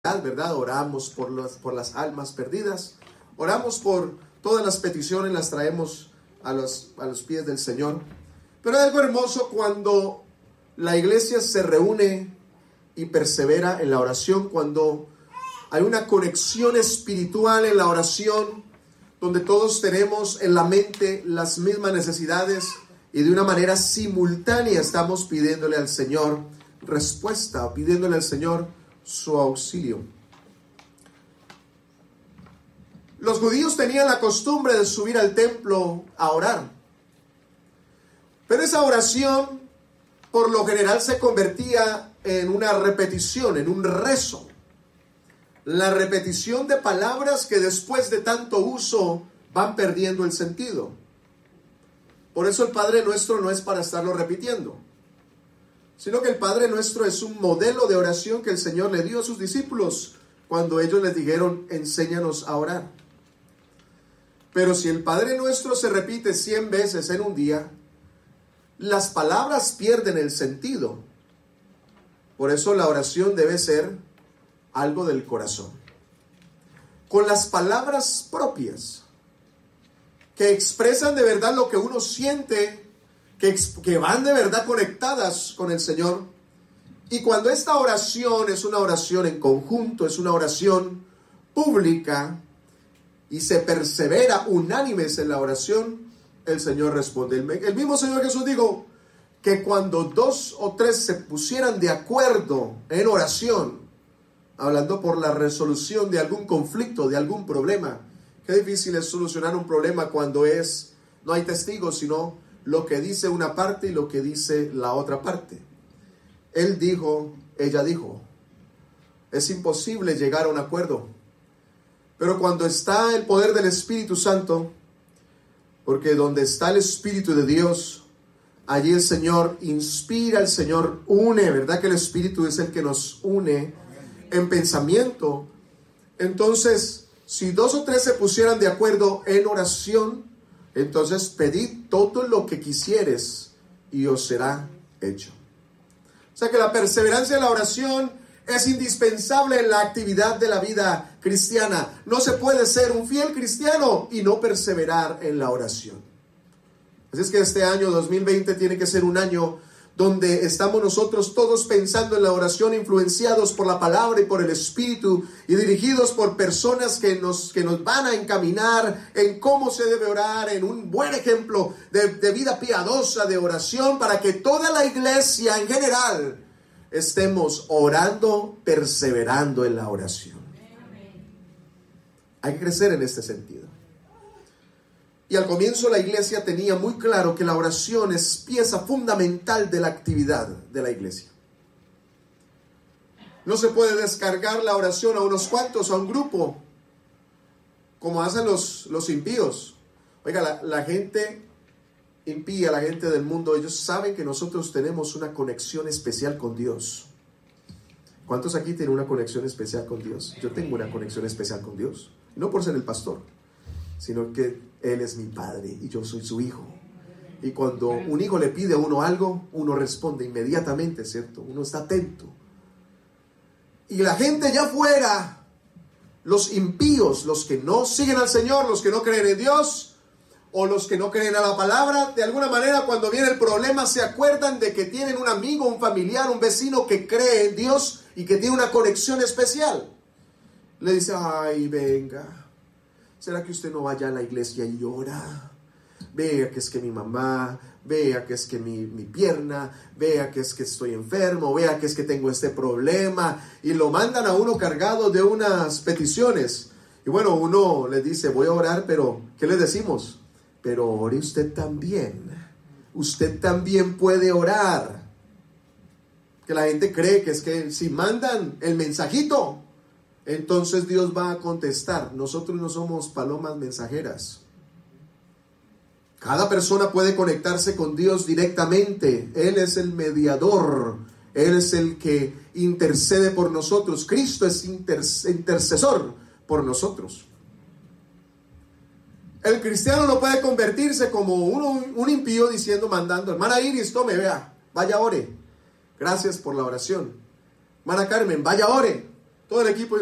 ¿verdad? Oramos por las almas perdidas, oramos por todas las peticiones, las traemos a los pies del Señor. Pero es algo hermoso cuando la iglesia se reúne y persevera en la oración, cuando hay una conexión espiritual en la oración, donde todos tenemos en la mente las mismas necesidades y de una manera simultánea estamos pidiéndole al Señor respuesta, o pidiéndole al Señor su auxilio. Los judíos tenían la costumbre de subir al templo a orar, pero esa oración por lo general se convertía en una repetición, en un rezo. La repetición de palabras que después de tanto uso van perdiendo el sentido. Por eso el Padre Nuestro no es para estarlo repitiendo, sino que el Padre Nuestro es un modelo de oración que el Señor le dio a sus discípulos cuando ellos les dijeron, enséñanos a orar. Pero si el Padre Nuestro se repite 100 veces en un día, las palabras pierden el sentido. Por eso la oración debe ser algo del corazón, con las palabras propias, que expresan de verdad lo que uno siente, que van de verdad conectadas con el Señor. Y cuando esta oración es una oración en conjunto, es una oración pública y se persevera unánimes en la oración, el Señor responde. El mismo Señor Jesús dijo que cuando 2 o 3 se pusieran de acuerdo en oración, hablando por la resolución de algún conflicto, de algún problema. Qué difícil es solucionar un problema cuando no hay testigos, sino lo que dice una parte y lo que dice la otra parte. Él dijo, ella dijo. Es imposible llegar a un acuerdo. Pero cuando está el poder del Espíritu Santo, porque donde está el Espíritu de Dios, allí el Señor inspira, el Señor une, ¿verdad? Que el Espíritu es el que nos une en pensamiento. Entonces, si 2 o 3 se pusieran de acuerdo en oración, entonces pedid todo lo que quisieres y os será hecho. O sea que la perseverancia en la oración es indispensable en la actividad de la vida cristiana. No se puede ser un fiel cristiano y no perseverar en la oración. Así es que este año 2020 tiene que ser un año donde estamos nosotros todos pensando en la oración, influenciados por la palabra y por el Espíritu, y dirigidos por personas que nos van a encaminar en cómo se debe orar, en un buen ejemplo de vida piadosa, de oración, para que toda la iglesia en general estemos orando, perseverando en la oración. Hay que crecer en este sentido. Y al comienzo la iglesia tenía muy claro que la oración es pieza fundamental de la actividad de la iglesia. No se puede descargar la oración a unos cuantos, a un grupo, como hacen los impíos. Oiga, la gente impía, la gente del mundo, ellos saben que nosotros tenemos una conexión especial con Dios. ¿Cuántos aquí tienen una conexión especial con Dios? Yo tengo una conexión especial con Dios, no por ser el pastor, sino que Él es mi padre y yo soy su hijo. Y cuando un hijo le pide a uno algo, uno responde inmediatamente, ¿cierto? Uno está atento. Y la gente allá afuera, los impíos, los que no siguen al Señor, los que no creen en Dios, o los que no creen a la palabra, de alguna manera cuando viene el problema se acuerdan de que tienen un amigo, un familiar, un vecino que cree en Dios y que tiene una conexión especial. Le dice, ay, venga, ¿será que usted no vaya a la iglesia y ora? Vea que es que mi mamá, vea que es que mi pierna, vea que es que estoy enfermo, vea que es que tengo este problema. Y lo mandan a uno cargado de unas peticiones. Y bueno, uno le dice, voy a orar, pero ¿qué le decimos? Pero ore usted también. Usted también puede orar. Que la gente cree que es que si mandan el mensajito, entonces Dios va a contestar. Nosotros no somos palomas mensajeras. Cada persona puede conectarse con Dios directamente. Él es el mediador. Él es el que intercede por nosotros. Cristo es intercesor por nosotros. El cristiano no puede convertirse como un impío diciendo, mandando, hermana Iris, tome, vea, vaya ore. Gracias por la oración. Hermana Carmen, vaya ore. Todo el equipo